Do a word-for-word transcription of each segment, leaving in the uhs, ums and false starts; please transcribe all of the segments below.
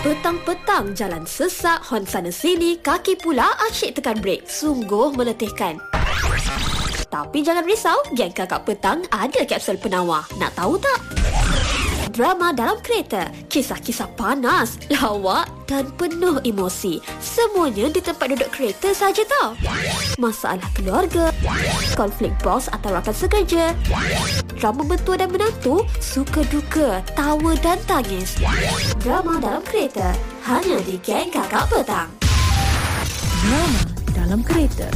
Petang-petang jalan sesak, hon sana sini, kaki pula asyik tekan brek. Sungguh meletihkan. Tapi jangan risau, geng Kakak Petang ada kapsul penawar. Nak tahu tak? Drama dalam kereta, kisah-kisah panas, lawak dan penuh emosi. Semuanya di tempat duduk kereta saja tau. Masalah keluarga, konflik bos atau rakan sekerja, drama mentua dan menantu, suka duka, tawa dan tangis. Drama dalam kereta, hanya di geng Kakak Petang. Drama dalam kereta.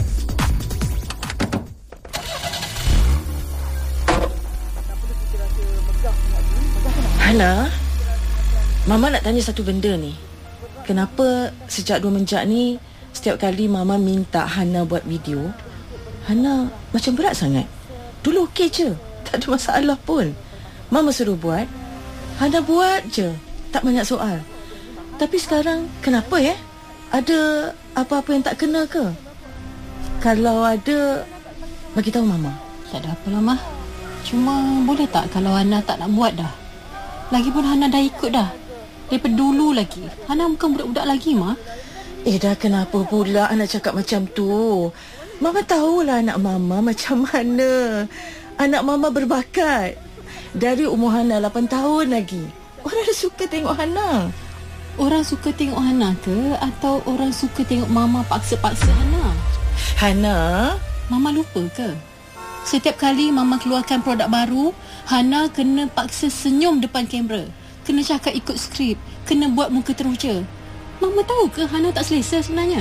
Hana, Mama nak tanya satu benda ni. Kenapa sejak dua menjak ni, setiap kali Mama minta Hana buat video, Hana macam berat sangat? Dulu okey je, tak ada masalah pun. Mama suruh buat, Hana buat je, tak banyak soal. Tapi sekarang kenapa ya? Ada apa-apa yang tak kena ke? Kalau ada, bagi tahu Mama. Tak ada apalah, Mah. Cuma boleh tak kalau Hana tak nak buat dah? Lagipun Hana dah ikut dah. Daripada dulu lagi. Hana bukan budak-budak lagi, Mak. Eh dah, kenapa pula anak cakap macam tu? Mama tahulah anak Mama macam mana. Anak Mama berbakat. Dari umur Hana lapan tahun lagi. Orang dah suka tengok Hana. Orang suka tengok Hana ke? Atau orang suka tengok Mama paksa-paksa Hana? Hana? Mama lupa ke? Setiap kali Mama keluarkan produk baru, Hana kena paksa senyum depan kamera. Kena cakap ikut skrip. Kena buat muka teruja. Mama tahu ke Hana tak selesa sebenarnya?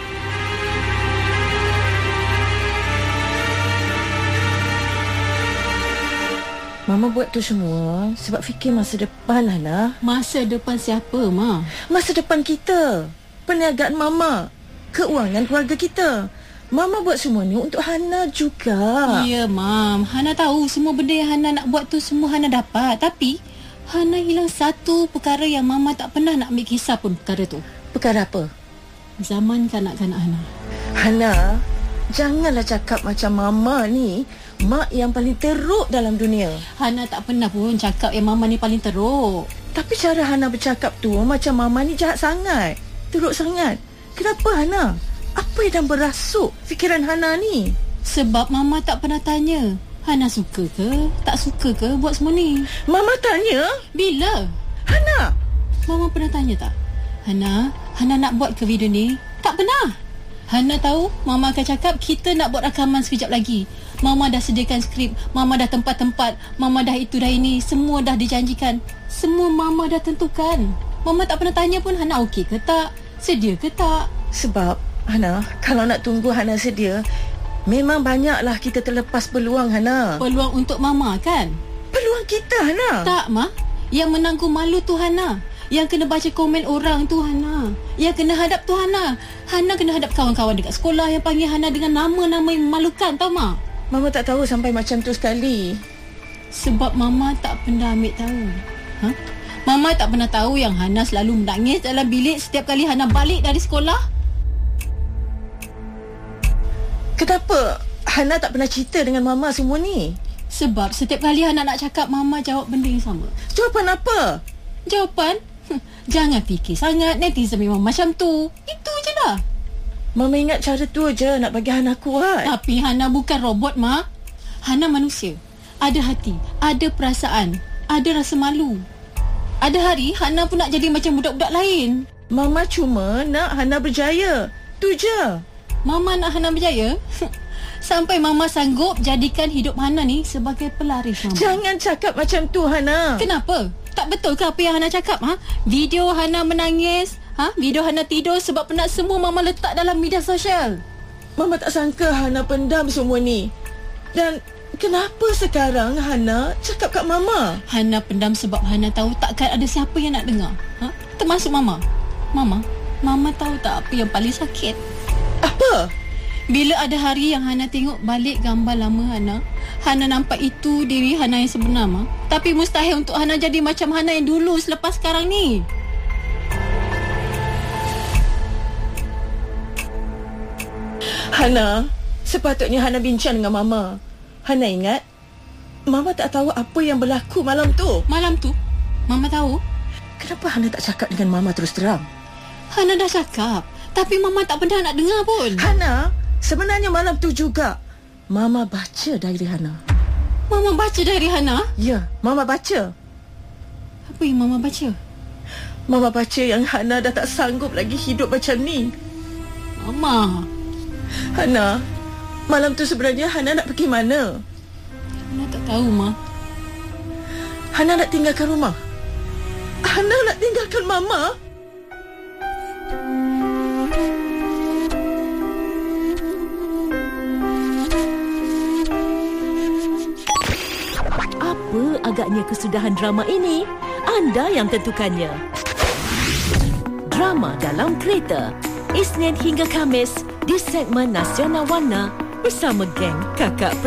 Mama buat tu semua sebab fikir masa depan, Hana. Masa depan siapa, Ma? Masa depan kita. Perniagaan Mama. Keuangan keluarga kita. Mama buat semua ni untuk Hana juga. Ya, Mam. Hana tahu semua benda yang Hana nak buat tu semua Hana dapat. Tapi Hana hilang satu perkara yang Mama tak pernah nak ambil kisah pun perkara tu. Perkara apa? Zaman kanak-kanak Hana. Hana, janganlah cakap macam Mama ni mak yang paling teruk dalam dunia. Hana tak pernah pun cakap yang Mama ni paling teruk. Tapi cara Hana bercakap tu macam Mama ni jahat sangat. Teruk sangat. Kenapa, Hana? Apa yang dah berasuk fikiran Hana ni? Sebab Mama tak pernah tanya Hana suka ke, tak suka ke buat semua ni. Mama tanya? Bila? Hana! Mama pernah tanya tak? Hana, Hana nak buat ke video ni? Tak pernah. Hana tahu Mama akan cakap kita nak buat rakaman sekejap lagi. Mama dah sediakan skrip, Mama dah tempat-tempat, Mama dah itu dah ini, semua dah dijanjikan. Semua Mama dah tentukan. Mama tak pernah tanya pun Hana okey ke tak, sedia ke tak. Sebab Hana, kalau nak tunggu Hana sedia, memang banyaklah kita terlepas peluang, Hana. Peluang untuk Mama kan? Peluang kita, Hana. Tak, Ma. Yang menanggung malu tu Hana. Yang kena baca komen orang tu Hana. Yang kena hadap tu Hana. Hana kena hadap kawan-kawan dekat sekolah yang panggil Hana dengan nama-nama yang memalukan, tau, Ma? Mama tak tahu sampai macam tu sekali. Sebab Mama tak pernah ambil tahu. Ha? Mama tak pernah tahu yang Hana selalu menangis dalam bilik setiap kali Hana balik dari sekolah. Kenapa Hana tak pernah cerita dengan Mama semua ni? Sebab setiap kali Hana nak cakap, Mama jawab benda yang sama. Jawapan apa? Jawapan? Jangan fikir sangat, netizen memang macam tu. Itu je dah. Mama ingat cara tu je nak bagi Hana kuat. Tapi Hana bukan robot, Ma. Hana manusia. Ada hati, ada perasaan, ada rasa malu. Ada hari Hana pun nak jadi macam budak-budak lain. Mama cuma nak Hana berjaya. Tu je. Mama nak Hana berjaya? Sampai Mama sanggup jadikan hidup Hana ni sebagai pelaris, Mama. Jangan cakap macam tu, Hana. Kenapa? Tak betul ke apa yang Hana cakap? Ha? Video Hana menangis, ha? Video Hana tidur sebab penat, semua Mama letak dalam media sosial. Mama tak sangka Hana pendam semua ni. Dan kenapa sekarang Hana cakap kat Mama? Hana pendam sebab Hana tahu takkan ada siapa yang nak dengar. Ha? Termasuk Mama. Mama, Mama tahu tak apa yang paling sakit? Apa? Bila ada hari yang Hana tengok balik gambar lama Hana, Hana nampak itu diri Hana yang sebenar, Ma. Tapi mustahil untuk Hana jadi macam Hana yang dulu selepas sekarang ni. Hana, sepatutnya Hana bincang dengan Mama. Hana ingat Mama tak tahu apa yang berlaku malam tu. Malam tu? Mama tahu? Kenapa Hana tak cakap dengan Mama terus terang? Hana dah cakap, tapi Mama tak pernah nak dengar pun. Hana, sebenarnya malam tu juga Mama baca diary Hana. Mama baca diary Hana? Ya, Mama baca. Apa yang Mama baca? Mama baca yang Hana dah tak sanggup lagi hidup macam ni. Mama. Hana, malam tu sebenarnya Hana nak pergi mana? Hana tak tahu, Ma. Hana nak tinggalkan rumah. Hana nak tinggalkan Mama. Apa agaknya kesudahan drama ini? Anda yang tentukannya. Drama dalam kereta, Isnin hingga Khamis di segmen Nasional Warna bersama geng Kakak